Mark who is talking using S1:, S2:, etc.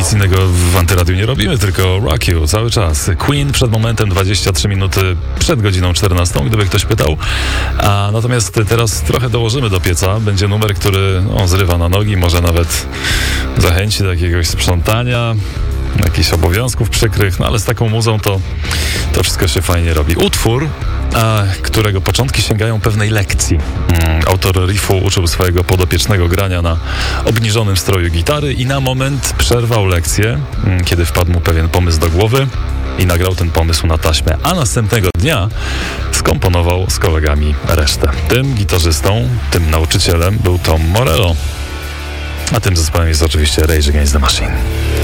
S1: nic innego w Antyradiu nie robimy, tylko Rock You cały czas. Queen przed momentem 23 minuty przed godziną 14, gdyby ktoś pytał. Natomiast teraz trochę dołożymy do pieca. Będzie numer, który zrywa na nogi, może nawet zachęci do jakiegoś sprzątania, jakichś obowiązków przykrych, ale z taką muzą to wszystko się fajnie robi. Utwór, którego początki sięgają pewnej lekcji. Autor riffu uczył swojego podopiecznego grania na obniżonym stroju gitary i na moment przerwał lekcję, kiedy wpadł mu pewien pomysł do głowy i nagrał ten pomysł na taśmę, a następnego dnia skomponował z kolegami resztę. Tym gitarzystą, tym nauczycielem był Tom Morello, a tym zespołem jest oczywiście Rage Against the Machine.